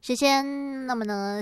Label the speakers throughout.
Speaker 1: 时间，那么呢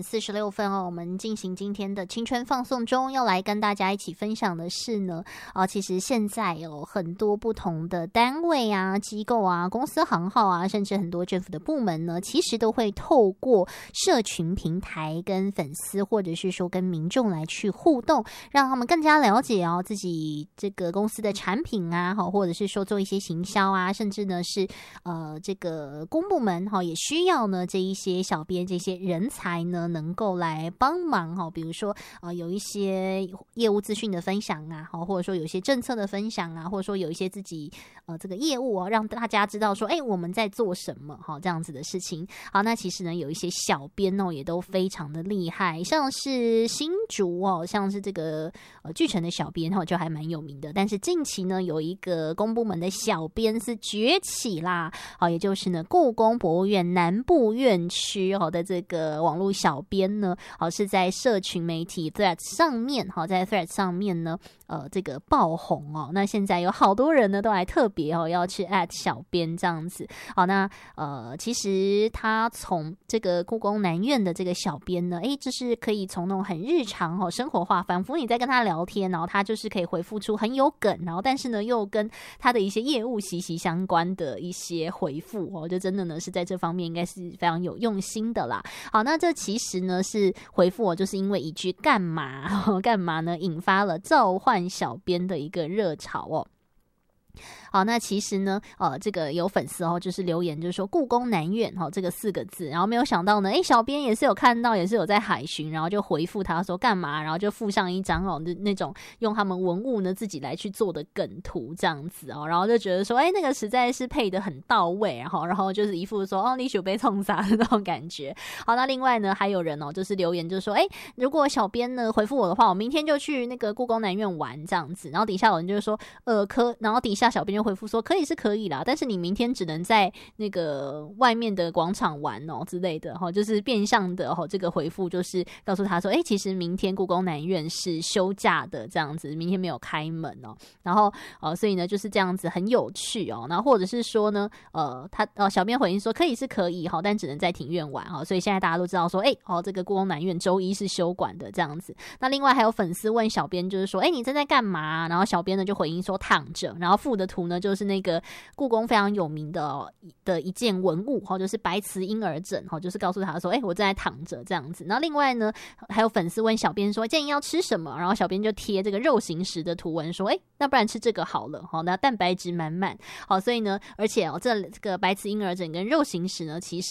Speaker 1: 3:46哦，我们进行今天的青春放送中，要来跟大家一起分享的是呢，其实现在有很多不同的单位啊、机构啊、公司行号啊，甚至很多政府的部门呢，其实都会透过社群平台跟粉丝或者是说跟民众来去互动，让他们更加了解自己这个公司的产品啊，或者是说做一些行销啊，甚至呢是这个公部门也需要呢这一些小编这些人才呢能够来帮忙比如说有一些业务资讯的分享啊，或者说有一些政策的分享啊，或者说有一些自己这个业务让大家知道说我们在做什么这样子的事情。好，那其实呢有一些小编也都非常的厉害，像是新竹像是这个巨城的小编就还蛮有名的，但是近期呢有一个公部门的小编是崛起啦，也就是呢故宫博物院南部院区的这个网络小编呢是在社群媒体 Threads 上面在 Threads 上面呢这个爆红那现在有好多人呢都还特别要去 at 小编这样子。好，那其实他从这个故宫南院的这个小编呢就是可以从那种很日常生活化，仿佛你在跟他聊天，然后他就是可以回复出很有梗，然后但是呢又跟他的一些业务息息相关的一些回复就真的呢是在这方面应该是非常有用心的啦。好，那这其实呢是回复就是因为一句干嘛干嘛呢引发了召唤小编的一个热潮好，那其实呢这个有粉丝就是留言就是说故宫南院这个4个字，然后没有想到呢小编也是有看到，也是有在海巡，然后就回复他说干嘛，然后就附上一张那种用他们文物呢自己来去做的梗图这样子然后就觉得说那个实在是配得很到位，然后就是一副说你想被冲杀的那种感觉。好，那另外呢还有人就是留言就说如果小编呢回复我的话，我明天就去那个故宫南院玩这样子，然后底下有人就说然后底下小编就回复说可以是可以啦，但是你明天只能在那个外面的广场玩之类的就是变相的这个回复就是告诉他说其实明天故宫南院是休假的这样子，明天没有开门然后所以呢就是这样子很有趣然后或者是说呢他小编回应说可以是可以但只能在庭院玩所以现在大家都知道说这个故宫南院周一是休馆的这样子。那另外还有粉丝问小编就是说你正在干嘛，然后小编呢就回应说躺着，然后附的图呢就是那个故宫非常有名的一件文物就是白瓷婴儿枕就是告诉他说我正在躺着这样子。然后另外呢还有粉丝问小编说建议要吃什么，然后小编就贴这个肉形石的图文说那不然吃这个好了那蛋白质满满所以呢而且这个白瓷婴儿枕跟肉形石呢其实